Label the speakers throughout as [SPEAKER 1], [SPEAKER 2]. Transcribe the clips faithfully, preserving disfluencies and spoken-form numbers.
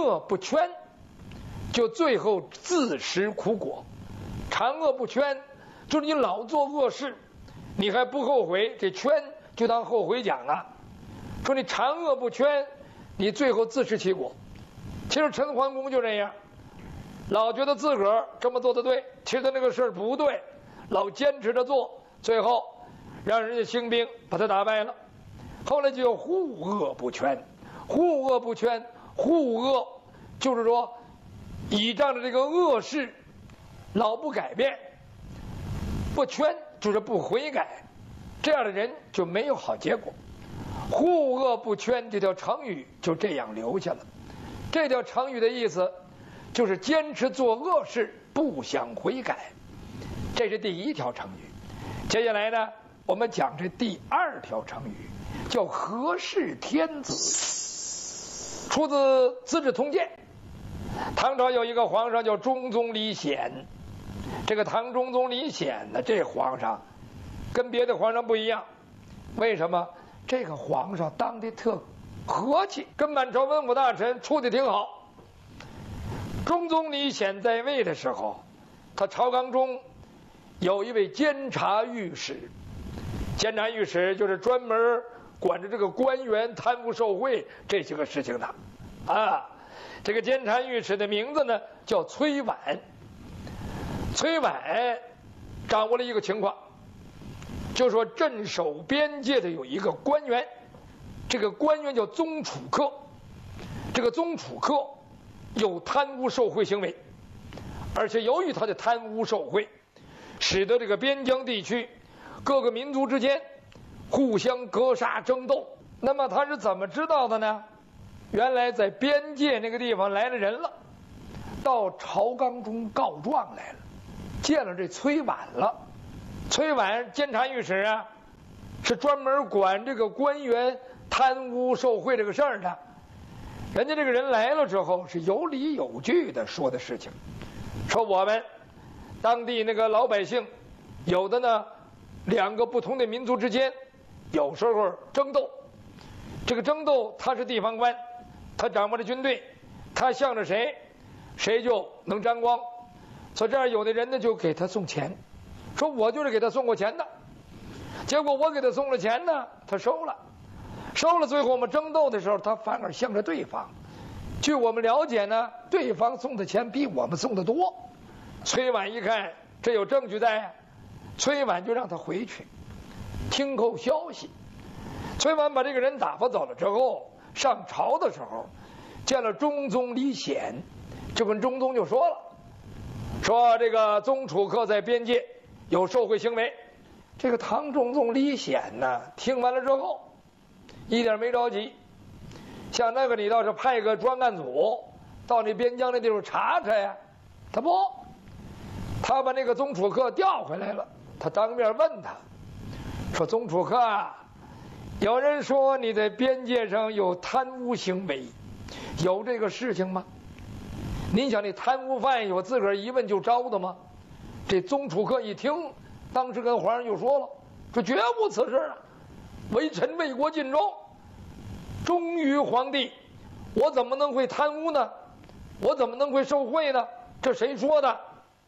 [SPEAKER 1] 恶不圈，就最后自食苦果。长恶不圈，就是你老做恶事，你还不后悔，这圈就当后悔讲啊。说你长恶不圈，你最后自食其果。其实陈桓公就这样，老觉得自个儿这么做的对，其实他那个事儿不对，老坚持着做，最后让人家兴兵把他打败了。后来就有护恶不圈，护恶不圈，护恶就是说倚仗着这个恶事老不改变，不圈就是不悔改，这样的人就没有好结果。护恶不圈这条成语就这样留下了。这条成语的意思就是坚持做恶事，不想悔改。这是第一条成语。接下来呢，我们讲这第二条成语，叫和氏天子，出自《资治通鉴》。唐朝有一个皇上叫中宗李显，这个唐中宗李显呢，这皇上跟别的皇上不一样。为什么？这个皇上当的特和气，跟满朝文武大臣处的挺好。中宗李显在位的时候，他朝纲中有一位监察御史，监察御史就是专门管着这个官员贪污受贿这些个事情的啊。这个监察御史的名字呢叫崔琬。崔琬掌握了一个情况，就说镇守边界的有一个官员，这个官员叫宗楚客，这个宗楚客有贪污受贿行为，而且由于他的贪污受贿，使得这个边疆地区各个民族之间互相格杀争斗。那么他是怎么知道的呢？原来在边界那个地方来了人了，到朝纲中告状来了，见了这崔琬了。崔琬监察御史啊，是专门管这个官员贪污受贿这个事儿的。人家这个人来了之后，是有理有据的说的事情，说我们当地那个老百姓，有的呢两个不同的民族之间有时候争斗，这个争斗他是地方官，他掌握着军队，他向着谁谁就能沾光。所以这样有的人呢就给他送钱，说我就是给他送过钱的，结果我给他送了钱呢，他收了收了最后我们争斗的时候，他反而向着对方。据我们了解呢，对方送的钱比我们送的多。崔琬一看这有证据在，崔琬就让他回去听候消息。崔琬把这个人打发走了之后，上朝的时候见了中宗李显，就跟中宗就说了，说这个宗楚客在边界有受贿行为。这个唐中宗李显呢，听完了之后一点没着急，像那个你倒是派个专案组到那边疆那地方查查呀，他不，他把那个宗楚客调回来了，他当面问他说，宗楚客啊，有人说你在边界上有贪污行为，有这个事情吗？您想那贪污犯有自个儿一问就招的吗？这宗楚客一听，当时跟皇上就说了，说绝无此事啊，微臣为国尽忠，忠于皇帝，我怎么能会贪污呢？我怎么能会受贿呢？这谁说的？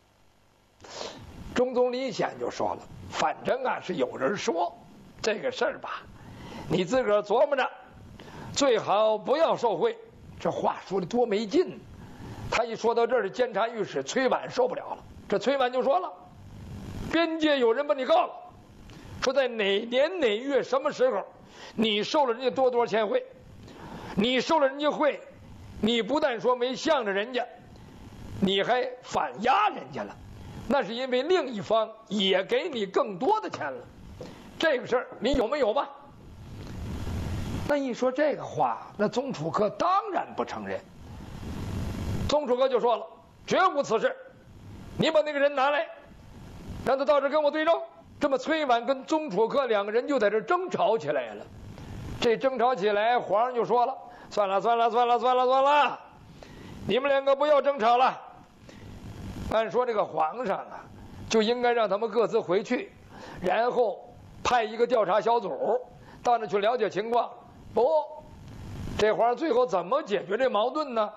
[SPEAKER 1] 中宗李显就说了，反正啊是有人说这个事儿吧，你自个儿琢磨着，最好不要受贿。这话说的多没劲。他一说到这儿，监察御史崔琬受不了了，这崔琬就说了，边界有人把你告了，说在哪年哪月什么时候你受了人家多多少钱贿，你受了人家贿，你不但说没向着人家，你还反压人家了，那是因为另一方也给你更多的钱了，这个事儿你有没有吧？那一说这个话，那宗楚客当然不承认。宗楚客就说了，绝无此事，你把那个人拿来，让他到这跟我对证。这么崔琬跟宗楚客两个人就在这争吵起来了。这争吵起来，皇上就说了，算了算了算了算了算了，你们两个不要争吵了。按说这个皇上啊，就应该让他们各自回去，然后派一个调查小组到那去了解情况。不，这皇上最后怎么解决这矛盾呢？